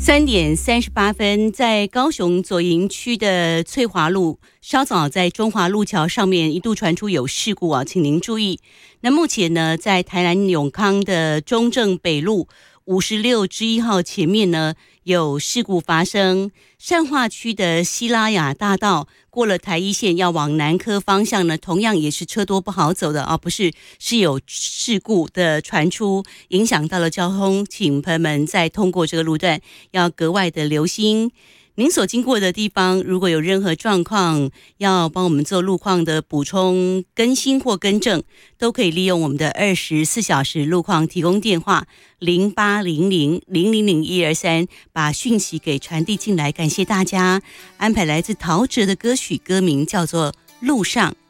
3:38，在高雄左营区的翠华路，稍早在中华路桥上面一度传出有事故啊，请您注意。那目前呢，在台南永康的中正北路56之1号前面呢有事故发生，善化区的西拉雅大道过了台一线要往南科方向呢，同样也是车多不好走的啊，不是有事故的传出，影响到了交通，请朋友们在通过这个路段要格外的留心。您所经过的地方如果有任何状况要帮我们做路况的补充更新或更正，都可以利用我们的24小时路况提供电话0800000123把讯息给传递进来。感谢大家。安排来自陶喆的歌曲，歌名叫做路上。